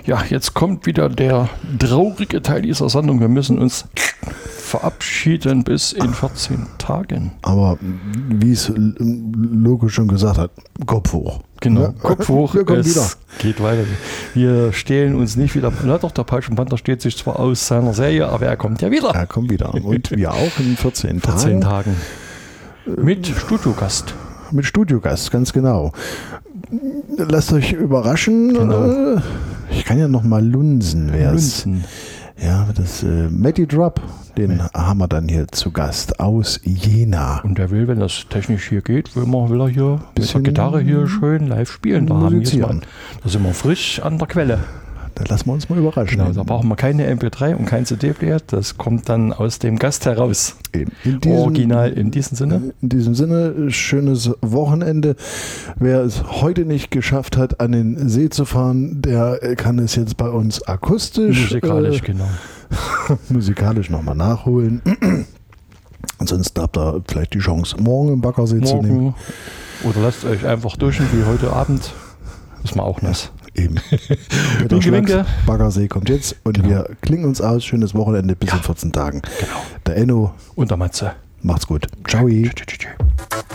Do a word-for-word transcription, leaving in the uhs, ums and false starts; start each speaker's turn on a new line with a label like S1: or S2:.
S1: Ja, jetzt kommt wieder der traurige Teil dieser Sendung. Wir müssen uns verabschieden bis in vierzehn Tagen.
S2: Aber wie es Logo schon gesagt hat, Kopf hoch.
S1: Genau,
S2: ja.
S1: Kopf hoch,
S2: wir kommen
S1: es
S2: wieder.
S1: Geht weiter. Wir stehlen uns nicht wieder. Na doch, der Peitschenpanther steht sich zwar aus seiner Serie, aber er kommt ja wieder.
S2: Er kommt wieder. Und wir auch in vierzehn Tagen.
S1: vierzehn Tagen. Mit Studiogast.
S2: Mit Studiogast, ganz genau. Lasst euch überraschen.
S1: Genau.
S2: Ich kann ja noch mal lunsen, wer es.
S1: Lunzen.
S2: Ja, das äh, Matty Drop, den ja. haben wir dann hier zu Gast aus Jena.
S1: Und der will, wenn das technisch hier geht, will, man, will er hier mit der Gitarre hier schön live spielen. Da, haben wir mal, da sind wir frisch an der Quelle.
S2: Da lassen wir uns mal überraschen.
S1: Genau, da brauchen wir keine M P drei und kein C D-Player. Das kommt dann aus dem Gast heraus.
S2: In diesem,
S1: Original in diesem Sinne.
S2: In diesem Sinne, schönes Wochenende. Wer es heute nicht geschafft hat, an den See zu fahren, der kann es jetzt bei uns akustisch,
S1: musikalisch,
S2: äh,
S1: genau.
S2: musikalisch nochmal nachholen. Ansonsten habt ihr vielleicht die Chance, morgen im Baggersee
S1: morgen.
S2: zu nehmen.
S1: Oder lasst euch einfach duschen, wie heute Abend. Ist mal auch nass.
S2: Eben.
S1: Winke, winke.
S2: Baggersee kommt jetzt und genau. Wir klingen uns aus. Schönes Wochenende bis ja. in vierzehn Tagen.
S1: Genau.
S2: Der Enno
S1: und der Matze.
S2: Macht's gut. Ciao.
S1: Tschüss.